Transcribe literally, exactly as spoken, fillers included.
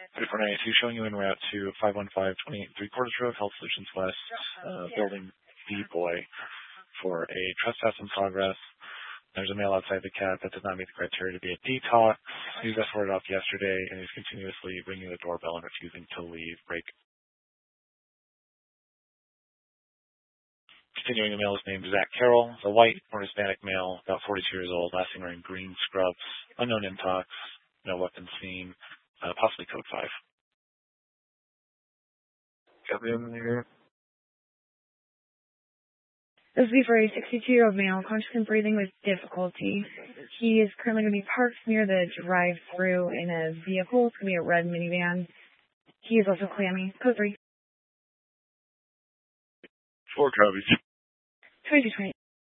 thirty-four ninety-two showing you en route to five one five two eight three quarters Road, Health Solutions West, uh, building B-Boy for a trespass in progress. There's a male outside the cab that did not meet the criteria to be a detox. He was escorted off yesterday and is continuously ringing the doorbell and refusing to leave. Break. Continuing, the male is named Zach Carroll, a white or Hispanic male, about forty-two years old, last seen wearing green scrubs, unknown intox, no weapons seen, uh, possibly code five. Copy him here. This will be for a sixty-two-year-old male, conscious and breathing with difficulty. He is currently going to be parked near the drive-thru in a vehicle. It's going to be a red minivan. He is also clammy. Code three. Four copies. twenty-two twenty.